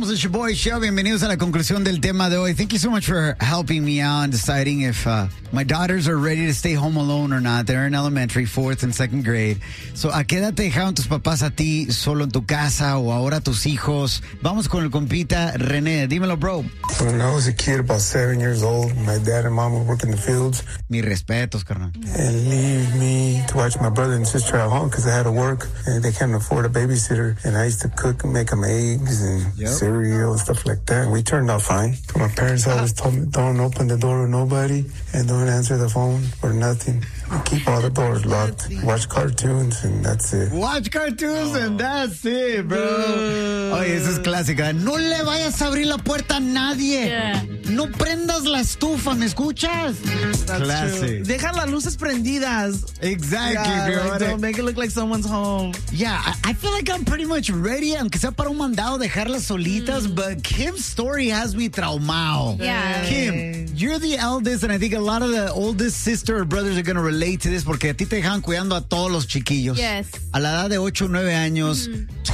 Somos el Shoboy Show. Bienvenidos a la conclusión del tema de hoy. Thank you so much for helping me out and deciding if my daughters are ready to stay home alone or not. They're in elementary, 4th and 2nd grade. So, ¿a qué edad te dejaron tus papás a ti solo en tu casa o ahora tus hijos? Vamos con el compita René. Dímelo, bro. When I was a kid, about 7 years old, my dad and mom would work in the fields. Mis respetos, carnal. And leave me to watch my brother and sister at home because I had to work and they can't afford a babysitter. And I used to cook and make them eggs and cereal and stuff like that. We turned out fine. My parents always told me, don't open the door to nobody and don't answer the phone for nothing. Keep all the doors locked. Watch cartoons and that's it. Watch cartoons and that's it, bro. Oye, esa es clásica. No le vayas a abrir la puerta a nadie. Yeah. No prendas la estufa, ¿me escuchas? Classic. Deja las luces prendidas. Exactly, bro. Don't make it look like someone's home. Yeah, I feel like I'm pretty much ready, aunque sea para un mandado, dejarlas solitas, but Kim's story has me traumado. Yeah. Kim, you're the eldest, and I think a lot of the oldest sister or brothers are going to relate to this, porque a ti te dejaban cuidando a todos los chiquillos. Yes. A la edad de 8 o 9 años,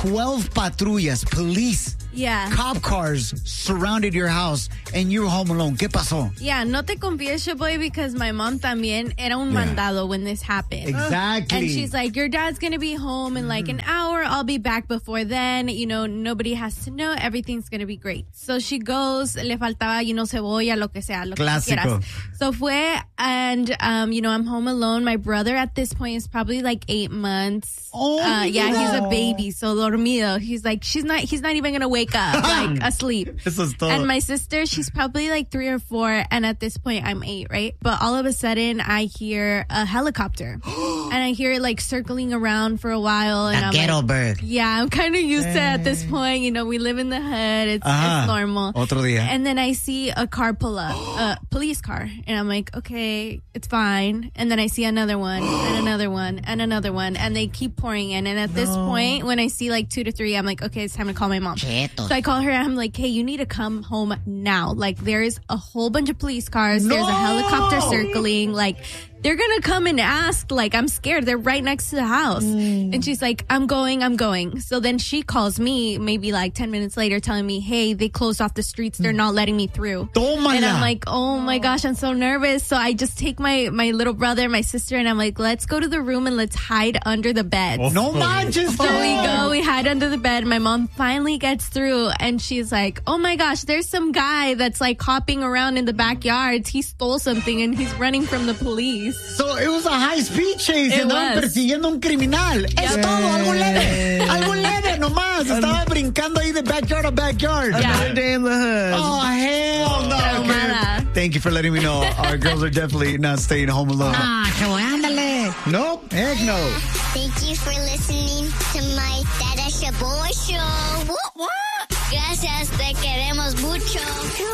12 patrullas, police, Yeah. cop cars surrounded your house, and you were home alone. ¿Qué pasó? Yeah, no te confieso, boy, because my mom también era un mandado when this happened. Exactly. And she's like, your dad's going to be home in like an hour. I'll be back before then. You know, nobody has to know. Everything's going to be great. So she goes, le faltaba, cebolla, lo que sea, lo que Clásico. quieras. So fue, and, I'm home alone. My brother at this point is probably like 8 months. Oh, yeah, no. he's a baby, so dormido. He's like, he's not even going to wake up, like asleep. Eso es todo. And my sister, she's probably like 3 or 4, and at this point I'm 8, right? But all of a sudden I hear a helicopter, and I hear it like circling around for a while, and I'm ghetto like, bird. yeah, I'm kind of used to it at this point. We live in the hood. It's normal. Otro día. And then I see a car pull up, a police car, and I'm like, okay, it's fine. And then I see another one, and another one, and another one, and they keep pouring in. And at this point, when I see like 2 to 3, I'm like, okay, it's time to call my mom. Chetos. So I call her, and I'm like, hey, you need to come home now. Like, there's a whole bunch of police cars. There's a helicopter circling. Like, they're going to come and ask. Like, I'm scared. They're right next to the house. And she's like, I'm going. So then she calls me maybe like 10 minutes later telling me, hey, they closed off the streets. They're not letting me through. Tómala. And I'm like, oh my gosh, I'm so nervous. So I just take my little brother, my sister, and I'm like, let's go to the room and let's hide under the bed. No manches, So we hide under the bed. My mom finally gets through, and she's like, oh my gosh, there's some guy that's like hopping around in the backyards. He stole something and he's running from the police. So it was a high-speed chase. It Andaban was. persiguiendo a un criminal. Es todo, algo leve nomás. Estaba brincando ahí de backyard to backyard. Another day in the hood. Oh, hell no. Traumada. Okay. Thank you for letting me know. Our girls are definitely not staying home alone. Ándale. Nope, heck no. Thank you for listening to my Dada Shaboy Show. Gracias, te queremos mucho.